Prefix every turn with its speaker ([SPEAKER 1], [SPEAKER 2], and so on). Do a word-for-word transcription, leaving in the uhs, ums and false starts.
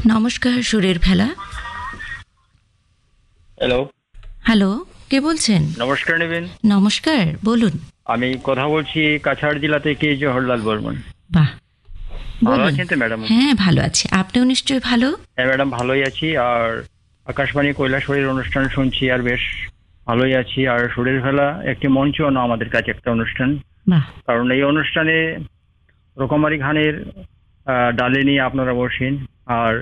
[SPEAKER 1] নমস্কার, সুরের ভেলা।
[SPEAKER 2] হ্যালো
[SPEAKER 1] হ্যালো, কে বলছেন?
[SPEAKER 2] নমস্কার নেবেন।
[SPEAKER 1] নমস্কার, বলুন।
[SPEAKER 2] আমি কথা বলছি কাছাড় জেলা থেকে জওহরলাল বর্মন।
[SPEAKER 1] বাহ,
[SPEAKER 2] ভালো
[SPEAKER 1] বলুন।
[SPEAKER 2] আছেন তো ম্যাডাম?
[SPEAKER 1] হ্যাঁ, ভালো আছি। আপনিও নিশ্চয়ই ভালো?
[SPEAKER 2] হ্যাঁ ম্যাডাম, ভালোই আছি। আর আকাশবাণী কৈলাসহরীর অনুষ্ঠান শুনছি আর বেশ ভালোই আছি। আর সুরের ভেলা একটি মঞ্চ না আমাদের কাছে একটা অনুষ্ঠান,
[SPEAKER 1] বাহ,
[SPEAKER 2] কারণ এই অনুষ্ঠানে রকমারি গানের আহ, ডালে নিয়ে আপনারা বসেন। আর